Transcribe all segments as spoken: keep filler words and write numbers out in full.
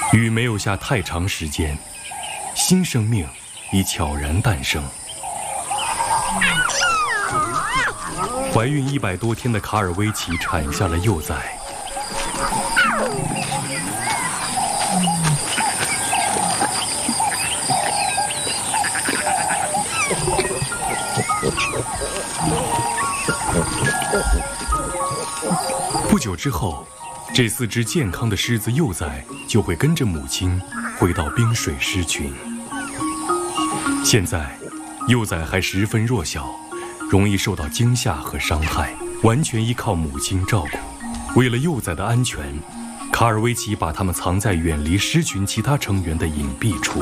雨没有下太长时间，新生命已悄然诞生。怀孕一百多天的卡尔维奇产下了幼崽。不久之后，这四只健康的狮子幼崽就会跟着母亲回到冰水狮群。现在，幼崽还十分弱小，容易受到惊吓和伤害，完全依靠母亲照顾。为了幼崽的安全，卡尔维奇把它们藏在远离狮群其他成员的隐蔽处。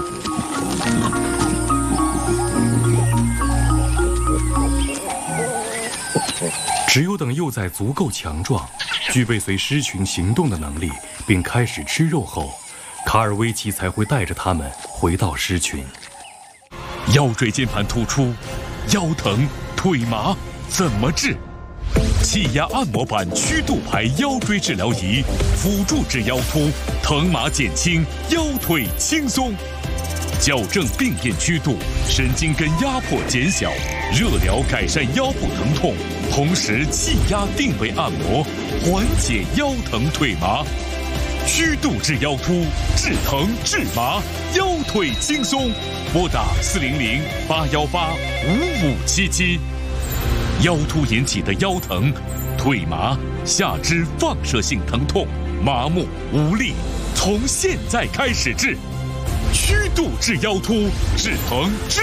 只有等幼崽足够强壮，具备随狮群行动的能力，并开始吃肉后，卡尔维奇才会带着它们回到狮群。 腰椎间盘突出、腰疼、腿麻怎么治？气压按摩板曲度牌腰椎治疗仪，辅助治腰突，疼麻减轻，腰腿轻松。矫正病变曲度，神经根压迫减小，热疗改善腰部疼痛，同时气压定位按摩，缓解腰疼腿麻。曲度治腰突，治疼治麻，腰腿轻松。拨打四零零八幺八五五七七。腰突引起的腰疼、腿麻、下肢放射性疼痛、麻木无力，从现在开始治。曲度治腰突，治疼治